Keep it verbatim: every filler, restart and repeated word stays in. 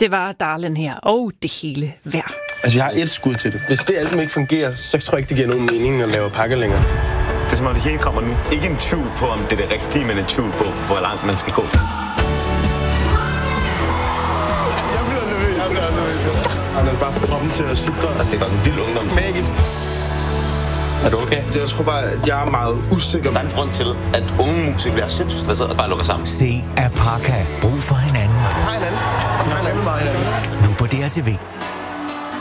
Det var Darlin her, og det hele værd. Altså, jeg har et skud til det. Hvis det album ikke fungerer, så tror jeg ikke, det giver nogen mening at lave pakke længere. Det er som om det hele kommer nu. Ikke en tvivl på, om det er det rigtige, men en tvivl på, hvor langt man skal gå. Jeg bliver nervøs, jeg bliver nervøs. Han er bare for kroppen til at sidde der. Altså, det er bare en vild ungdom. Magisk. Er du okay? Jeg tror bare, at jeg er meget usikker. Der er en grund til, at unge musikere bliver sindssygt stresset og bare lukker sammen. Se Apaka. Brug for hinanden. Hej hinanden. Hej hinanden. Nu på D R T V.